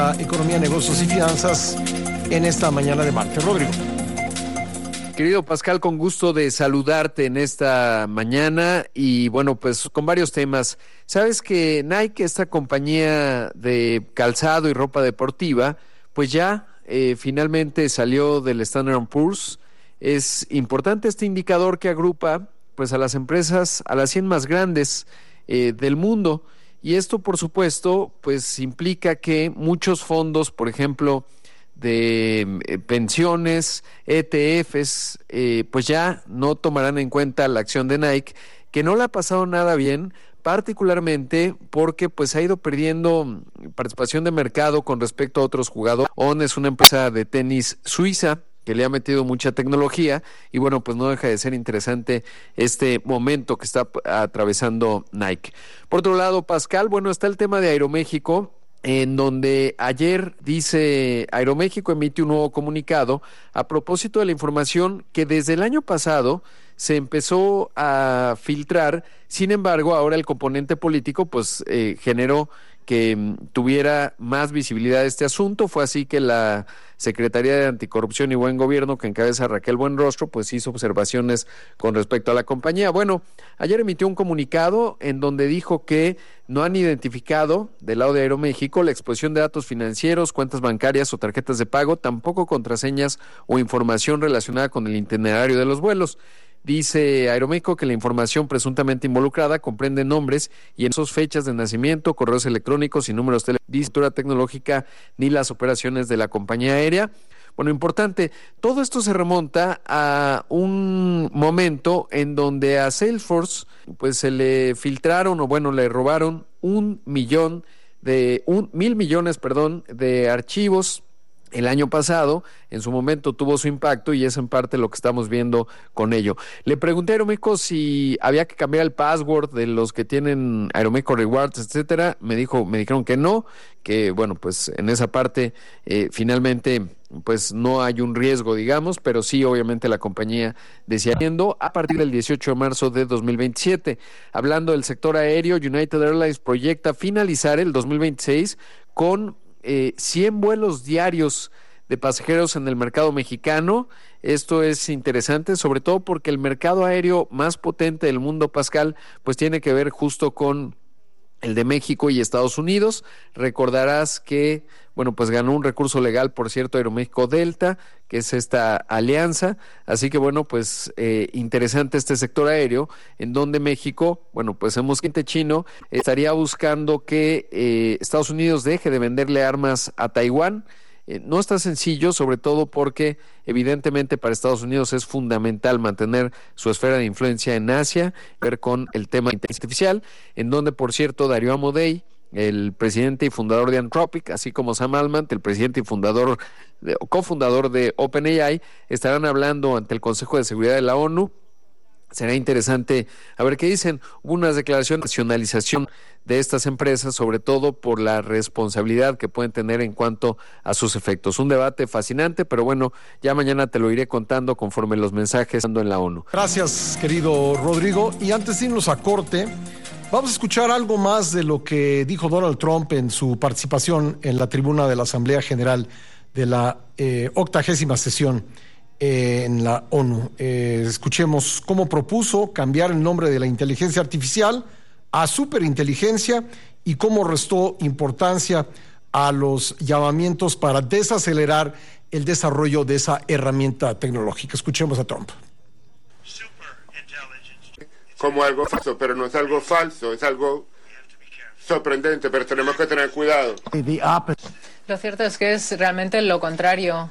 Economía, negocios y finanzas en esta mañana de martes. Rodrigo. Querido Pascal, con gusto de saludarte en esta mañana y bueno, pues con varios temas. Sabes que Nike, esta compañía de calzado y ropa deportiva, pues ya finalmente salió del Standard & Poor's. Es importante este indicador que agrupa pues a las empresas, a las 100 más grandes del mundo. Y esto, por supuesto, pues implica que muchos fondos, por ejemplo, de pensiones, ETFs, pues ya no tomarán en cuenta la acción de Nike, que no le ha pasado nada bien, particularmente porque pues ha ido perdiendo participación de mercado con respecto a otros jugadores. On es una empresa de tenis suiza que le ha metido mucha tecnología y bueno, pues no deja de ser interesante este momento que está atravesando Nike. Por otro lado, Pascal, bueno, está el tema de Aeroméxico, en donde ayer dice Aeroméxico emite un nuevo comunicado a propósito de la información que desde el año pasado se empezó a filtrar. Sin embargo, ahora el componente político pues generó que tuviera más visibilidad este asunto. Fue así que la Secretaría de Anticorrupción y Buen Gobierno, que encabeza Raquel Buenrostro, pues hizo observaciones con respecto a la compañía. Bueno, ayer emitió un comunicado en donde dijo que no han identificado del lado de Aeroméxico la exposición de datos financieros, cuentas bancarias o tarjetas de pago, tampoco contraseñas o información relacionada con el itinerario de los vuelos. Dice Aeroméxico que la información presuntamente involucrada comprende nombres y en esos fechas de nacimiento, correos electrónicos y números telefónicos, tecnológica ni las operaciones de la compañía aérea. Bueno, importante, todo esto se remonta a un momento en donde a Salesforce pues se le filtraron o bueno, le robaron 1.000 millones de archivos. El año pasado, en su momento tuvo su impacto y es en parte lo que estamos viendo con ello. Le pregunté a Aeroméxico si había que cambiar el password de los que tienen Aeroméxico Rewards, etcétera. Me dijeron que no, que bueno, pues en esa parte finalmente pues no hay un riesgo, digamos, pero sí obviamente la compañía decía a partir del 18 de marzo de 2027. Hablando del sector aéreo, United Airlines proyecta finalizar el 2026 con 100 vuelos diarios de pasajeros en el mercado mexicano. Esto es interesante, sobre todo porque el mercado aéreo más potente del mundo, Pascal, pues tiene que ver justo con el de México y Estados Unidos. Recordarás que, bueno, pues ganó un recurso legal, por cierto, Aeroméxico Delta, que es esta alianza. Así que, bueno, pues interesante este sector aéreo, en donde México, bueno, pues en cliente chino estaría buscando que Estados Unidos deje de venderle armas a Taiwán. No está sencillo, sobre todo porque evidentemente para Estados Unidos es fundamental mantener su esfera de influencia en Asia, ver con el tema de inteligencia artificial, en donde, por cierto, Darío Amodei, el presidente y fundador de Anthropic, así como Sam Altman, el presidente y cofundador de OpenAI, estarán hablando ante el Consejo de Seguridad de la ONU. Será interesante a ver qué dicen. Hubo unas declaraciones de nacionalización de estas empresas, sobre todo por la responsabilidad que pueden tener en cuanto a sus efectos. Un debate fascinante, pero bueno, ya mañana te lo iré contando conforme los mensajes en la ONU. Gracias, querido Rodrigo. Y antes de irnos a corte, vamos a escuchar algo más de lo que dijo Donald Trump en su participación en la tribuna de la Asamblea General de la 80ª sesión en la ONU. Escuchemos cómo propuso cambiar el nombre de la inteligencia artificial a superinteligencia y cómo restó importancia a los llamamientos para desacelerar el desarrollo de esa herramienta tecnológica. Escuchemos a Trump. Como algo falso, pero no es algo falso, es algo sorprendente, pero tenemos que tener cuidado. Lo cierto es que es realmente lo contrario.